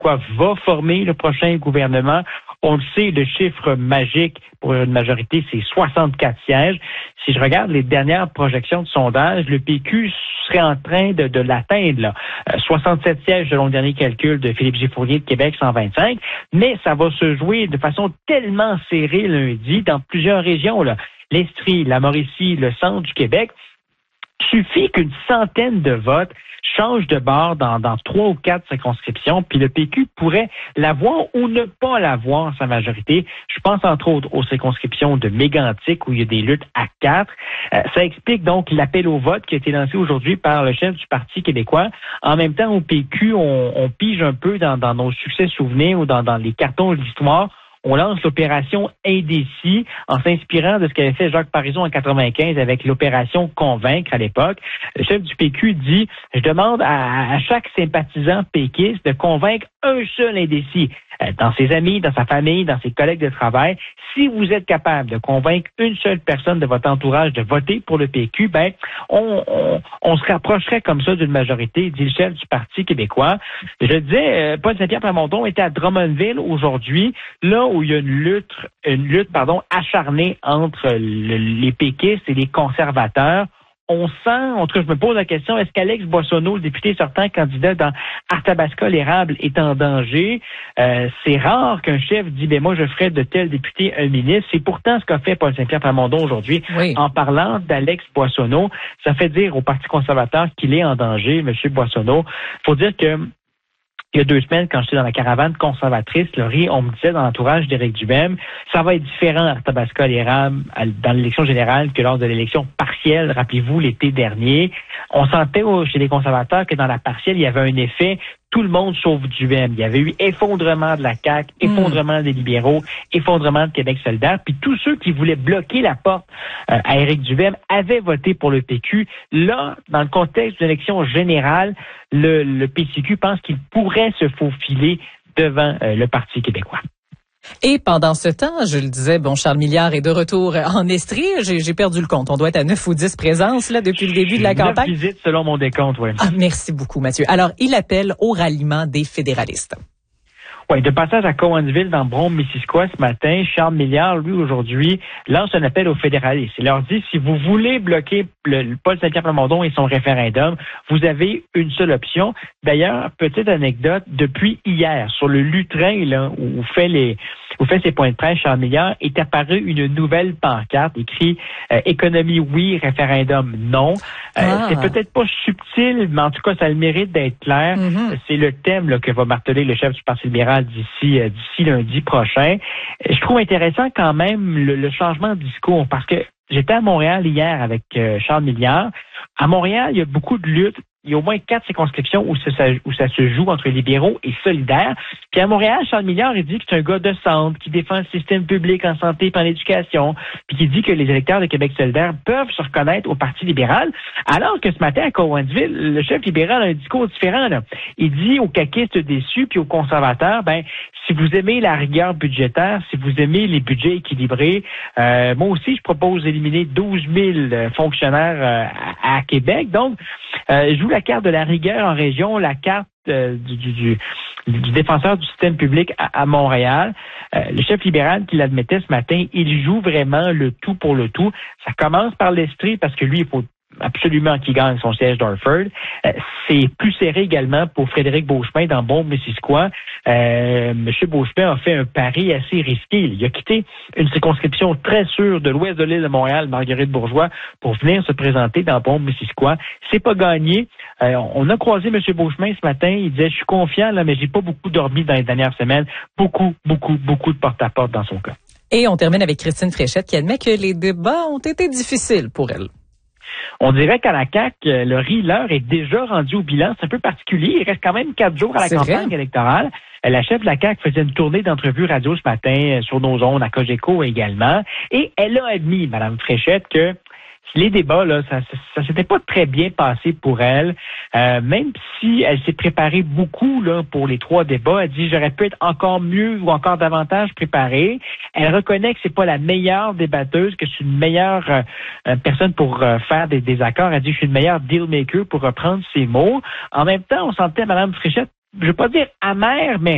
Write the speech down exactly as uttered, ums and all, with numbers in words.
quoi va former le prochain gouvernement. On le sait, le chiffre magique pour une majorité, c'est soixante-quatre sièges. Si je regarde les dernières projections de sondage, le P Q serait en train de, de l'atteindre. Là. Euh, soixante-sept sièges selon le dernier calcul de Philippe G. Fournier de Québec, cent vingt-cinq. Mais ça va se jouer de façon tellement serrée lundi dans plusieurs régions. Là. L'Estrie, la Mauricie, le centre du Québec. Suffit qu'une centaine de votes changent de bord dans, dans trois ou quatre circonscriptions, puis le P Q pourrait l'avoir ou ne pas l'avoir, sa majorité. Je pense entre autres aux circonscriptions de Mégantic, où il y a des luttes à quatre. Euh, ça explique donc l'appel au vote qui a été lancé aujourd'hui par le chef du Parti québécois. En même temps, au P Q, on, on pige un peu dans, dans nos succès souvenirs ou dans, dans les cartons de l'histoire. On lance l'opération Indécis en s'inspirant de ce qu'avait fait Jacques Parizeau en quatre-vingt-quinze avec l'opération Convaincre à l'époque. Le chef du P Q dit « Je demande à, à chaque sympathisant péquiste de convaincre un seul indécis euh, dans ses amis, dans sa famille, dans ses collègues de travail. Si vous êtes capable de convaincre une seule personne de votre entourage de voter pour le P Q, ben on, on, on se rapprocherait comme ça d'une majorité, dit le chef du Parti québécois. » Je disais, euh, Paul Saint-Pierre Plamondon était à Drummondville aujourd'hui, là où il y a une lutte, une lutte, pardon, acharnée entre le, les péquistes et les conservateurs. On sent, en tout cas, je me pose la question, est-ce qu'Alex Boissonneau, le député sortant candidat dans Arthabasca-l'Érable, est en danger? Euh, c'est rare qu'un chef dit, ben moi, je ferais de tel député un ministre. C'est pourtant ce qu'a fait Paul Saint-Pierre Plamondon aujourd'hui. Oui. En parlant d'Alex Boissonneau. Ça fait dire au Parti conservateur qu'il est en danger, M. Boissonneau. Faut dire que il y a deux semaines, quand j'étais dans la caravane conservatrice, Laurie, on me disait dans l'entourage d'Éric Duhaime, ça va être différent à Arthabasca-l'Érable dans l'élection générale que lors de l'élection partielle, rappelez-vous, l'été dernier. On sentait chez les conservateurs que dans la partielle, il y avait un effet tout le monde sauf Duhaime. Il y avait eu effondrement de la C A Q, effondrement mmh. des libéraux, effondrement de Québec solidaire. Puis tous ceux qui voulaient bloquer la porte euh, à Éric Duhaime avaient voté pour le P Q. Là, dans le contexte d'une élection générale, le, le P C Q pense qu'il pourrait se faufiler devant euh, le Parti québécois. Et pendant ce temps, je le disais, bon, Charles Milliard est de retour en Estrie. J'ai, j'ai perdu le compte. On doit être à neuf ou dix présences là depuis le début de la campagne. neuf visites selon mon décompte, oui. Ah, merci beaucoup, Mathieu. Alors, il appelle au ralliement des fédéralistes. Oui, de passage à Cowansville, dans Brome-Missisquoi ce matin, Charles Milliard, lui, aujourd'hui, lance un appel aux fédéralistes. Il leur dit, si vous voulez bloquer le, le Paul Saint-Pierre Plamondon et son référendum, vous avez une seule option. D'ailleurs, petite anecdote, depuis hier, sur le lutrin, là, où fait les, où fait ses points de presse, Charles Milliard, est apparue une nouvelle pancarte, écrit euh, « Économie oui, référendum non ». Euh, ah. C'est peut-être pas subtil, mais en tout cas, ça a le mérite d'être clair. Mm-hmm. C'est le thème là, que va marteler le chef du Parti libéral d'ici euh, d'ici lundi prochain. Je trouve intéressant quand même le, le changement de discours, parce que j'étais à Montréal hier avec euh, Charles Milliard. À Montréal, il y a beaucoup de luttes. Il y a au moins quatre circonscriptions où ça, où ça se joue entre libéraux et solidaires. Puis à Montréal, Charles Milliard, il dit que c'est un gars de centre, qui défend le système public en santé et en éducation, puis qui dit que les électeurs de Québec solidaire peuvent se reconnaître au Parti libéral, alors que ce matin, à Cowansville, le chef libéral a un discours différent. Là. Il dit aux caquistes déçus puis aux conservateurs, ben si vous aimez la rigueur budgétaire, si vous aimez les budgets équilibrés, euh, moi aussi, je propose d'éliminer douze mille fonctionnaires euh, à, à Québec. Donc, euh, je vous la carte de la rigueur en région, la carte euh, du, du, du, du défenseur du système public à, à Montréal. Euh, le chef libéral qui l'admettait ce matin, il joue vraiment le tout pour le tout. Ça commence par l'Estrie parce que lui, il faut absolument qu'il gagne son siège d'Orford. Euh, c'est plus serré également pour Frédéric Beauchemin dans Brome-Missisquoi. Euh, M. Beauchemin a fait un pari assez risqué. Il a quitté une circonscription très sûre de l'ouest de l'île de Montréal, Marguerite Bourgeois, pour venir se présenter dans Brome-Missisquoi. C'est pas gagné. Euh, on a croisé M. Beauchemin ce matin. Il disait, je suis confiant, là, mais j'ai pas beaucoup dormi dans les dernières semaines. Beaucoup, beaucoup, beaucoup de porte-à-porte dans son cas. Et on termine avec Christine Fréchette qui admet que les débats ont été difficiles pour elle. On dirait qu'à la C A Q, le riz, l'heure est déjà rendu au bilan. C'est un peu particulier. Il reste quand même quatre jours à la C'est campagne vrai? électorale. La chef de la C A Q faisait une tournée d'entrevues radio ce matin sur nos ondes, à Cogeco également. Et elle a admis, Mme Fréchette, que les débats, là, ça, ça, ça s'était pas très bien passé pour elle. Euh, même si elle s'est préparée beaucoup là pour les trois débats, elle dit j'aurais pu être encore mieux ou encore davantage préparée. Elle reconnaît que c'est pas la meilleure débatteuse, que c'est une meilleure euh, personne pour euh, faire des, des accords. Elle dit je suis une meilleure deal maker pour reprendre ses mots. En même temps, on sentait Mme Fréchette, je veux pas dire amère, mais